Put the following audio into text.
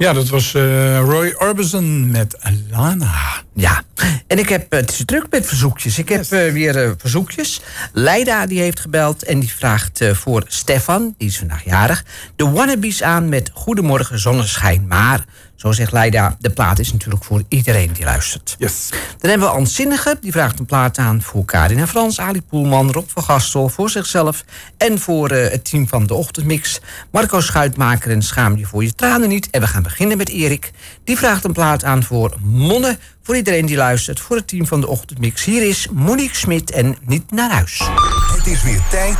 Ja, dat was Roy Orbison met Lana. Ja, en het is druk met verzoekjes. Ik heb weer verzoekjes. Leida die heeft gebeld en die vraagt voor Stefan, die is vandaag jarig, de Wannabes aan met Goedemorgen Zonneschijn. Maar, zo zegt Leida, de plaat is natuurlijk voor iedereen die luistert. Yes. Dan hebben we Anzinnige, die vraagt een plaat aan voor Karin en Frans, Ali Poelman, Rob van Gastel, voor zichzelf en voor het team van de Ochtendmix. Marco Schuitmaker en Schaam je voor je tranen niet. En we gaan beginnen met Erik. Die vraagt een plaat aan voor Monne, voor iedereen die luistert, voor het team van de Ochtendmix. Hier is Monique Smit en Niet naar huis. Het is weer tijd